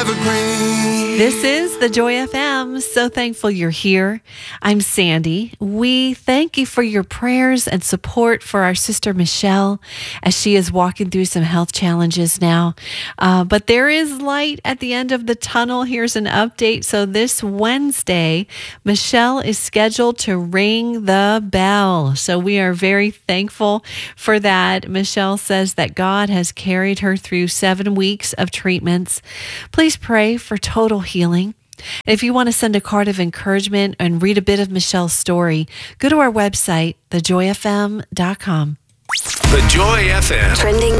evergreen. This is the Joy FM. So thankful you're here. I'm Sandy. We thank you for your prayers and support for our sister Michelle as she is walking through some health challenges now. But there is light at the end of the tunnel. Here's an update. So this Wednesday, Michelle is scheduled to ring the bell. So we are very thankful for that. Michelle says that God has carried her through 7 weeks of treatments. Please pray for total healing. If you want to send a card of encouragement and read a bit of Michelle's story, go to our website, thejoyfm.com. The Joy FM. Trending